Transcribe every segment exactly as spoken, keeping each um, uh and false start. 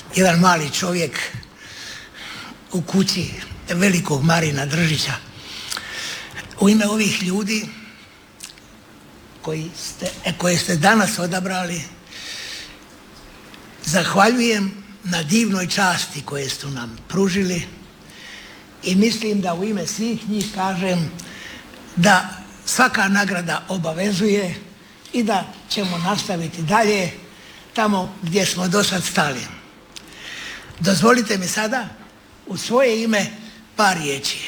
jedan mali čovjek u kući velikog Marina Držića. U ime ovih ljudi koji ste, koje ste danas odabrali, zahvaljujem na divnoj časti koje su nam pružili i mislim da u ime svih njih kažem da svaka nagrada obavezuje i da ćemo nastaviti dalje tamo gdje smo do sad stali. Dozvolite mi sada u svoje ime par riječi.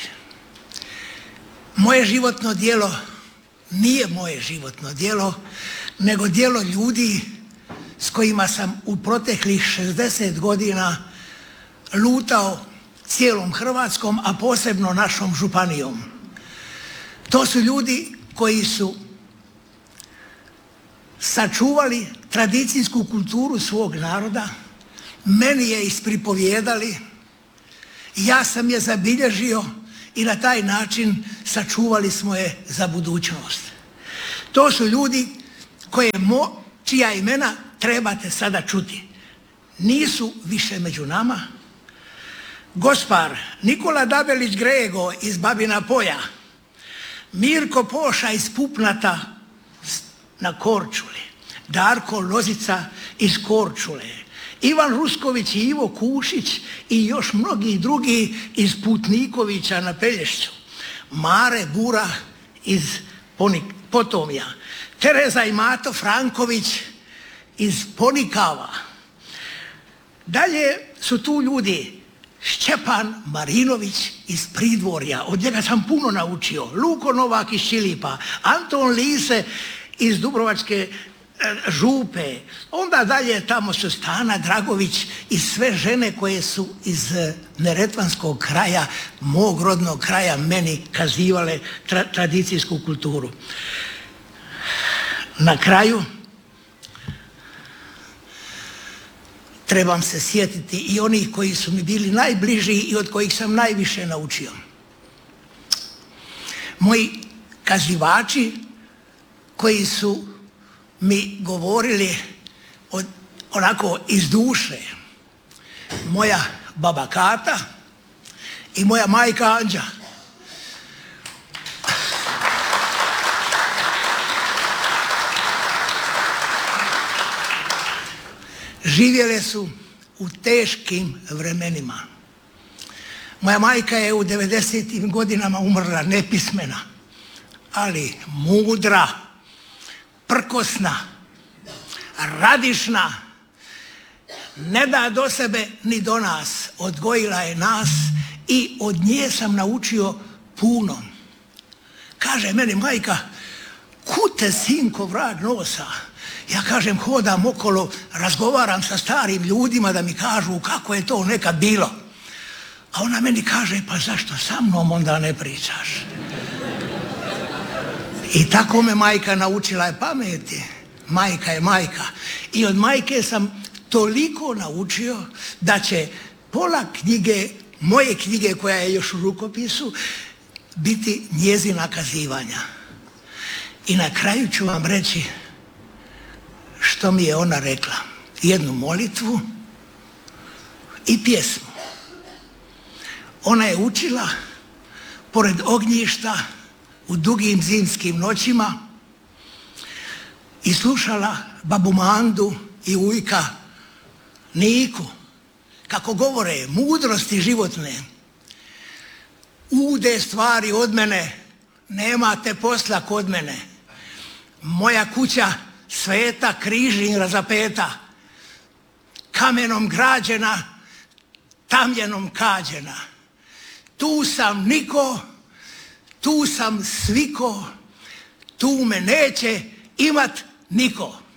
Moje životno djelo nije moje životno djelo, nego djelo ljudi s kojima sam u proteklih šezdeset godina lutao cijelom Hrvatskom, a posebno našom županijom. To su ljudi koji su sačuvali tradicijsku kulturu svog naroda, meni je ispripovijedali, ja sam je zabilježio i na taj način sačuvali smo je za budućnost. To su ljudi koje mo, čija imena trebate sada čuti. Nisu više među nama. Gospar Nikola Dabelić Grego iz Babina Polja, Mirko Poša iz Pupnata na Korčuli, Darko Lozica iz Korčule, Ivan Rusković i Ivo Kušić i još mnogi drugi iz Putnikovića na Pelješću, Mare Bura iz Potomja, Tereza i Mato Franković iz Ponikava. Dalje su tu ljudi Šćepan Marinović iz Pridvorja, od njega sam puno naučio, Luko Novak iz Čilipa, Anton Lise iz Dubrovačke Župe, onda dalje tamo su Stana Dragović i sve žene koje su iz neretvanskog kraja, mog rodnog kraja, meni kazivale tra- tradicijsku kulturu. Na kraju trebam se sjetiti i onih koji su mi bili najbliži i od kojih sam najviše naučio. Moji kazivači koji su mi govorili od, onako iz duše. Moja baba Kata i moja majka Anđa. Živjele su u teškim vremenima. Moja majka je u devedesetim godinama umrla nepismena, ali mudra, prkosna, radišna, ne da do sebe ni do nas, odgojila je nas i od nje sam naučio puno. Kaže meni majka, kud te sinko vrag nosa? Ja kažem, hodam okolo, razgovaram sa starim ljudima da mi kažu kako je to nekad bilo. A ona meni kaže, pa zašto sa mnom onda ne pričaš? I tako me majka naučila je pameti. Majka je majka. I od majke sam toliko naučio da će pola knjige, moje knjige koja je još u rukopisu, biti njezina kazivanja. I na kraju ću vam reći što mi je ona rekla. Jednu molitvu i pjesmu. Ona je učila pored ognjišta u dugim zimskim noćima i slušala babu Mandu i ujka Niku kako govore mudrosti životne. Ude stvari od mene, nemate posla kod mene. Moja kuća sveta križin razapeta, kamenom građena, tamljenom kađena. Tu sam niko, tu sam sviko, tu me neće imat niko.